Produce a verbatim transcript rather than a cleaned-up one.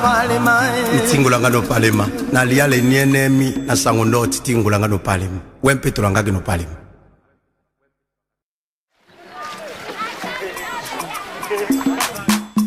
palema tingulanga no palema na liale nienemi na sango ndoti tingulanga no palema wempetulanga no palema